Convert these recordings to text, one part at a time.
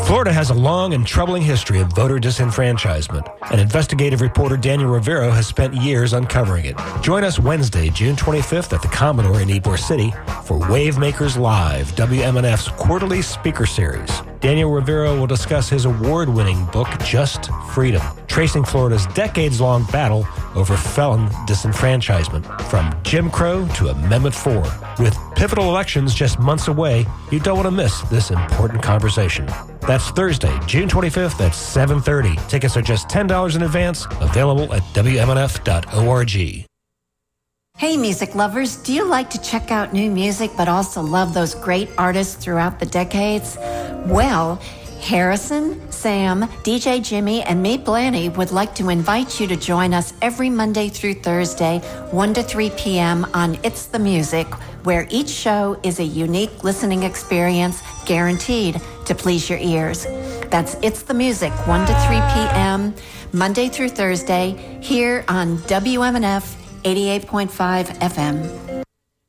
Florida has a long and troubling history of voter disenfranchisement, and investigative reporter Daniel Rivero has spent years uncovering it. Join us Wednesday, June 25th at the Commodore in Ybor City for Wavemakers Live, WMNF's quarterly speaker series. Daniel Rivero will discuss his award-winning book, Just Freedom, tracing Florida's decades-long battle over felon disenfranchisement, from Jim Crow to Amendment 4. With pivotal elections just months away, you don't want to miss this important conversation. That's Thursday, June 25th at 7:30. Tickets are just $10 in advance, available at WMNF.org. Hey, music lovers, do you like to check out new music but also love those great artists throughout the decades? Well, Harrison, Sam, DJ Jimmy, and me, Blanny, would like to invite you to join us every Monday through Thursday, 1 to 3 p.m. on It's the Music, where each show is a unique listening experience guaranteed to please your ears. That's It's the Music, 1 to 3 p.m., Monday through Thursday, here on WMNF 88.5 FM.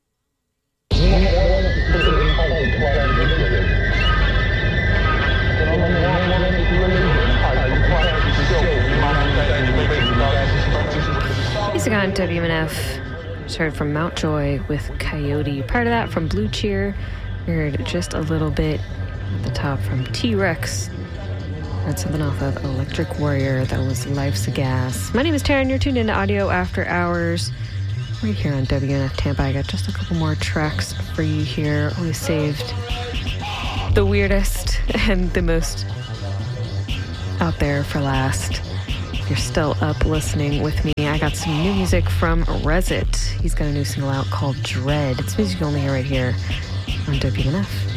Music on WMNF. Started from Mount Joy with Coyote. Part of that from Blue Cheer. We heard just a little bit at the top from T-Rex. Heard something off of Electric Warrior. That was Life's a Gas. My name is Taryn. You're tuned into Audio After Hours right here on WMNF Tampa. I got just a couple more tracks for you here. Always saved the weirdest and the most out there for last. If you're still up listening with me, I got some new music from Resit. He's got a new single out called Dread. It's music only right here on WMNF.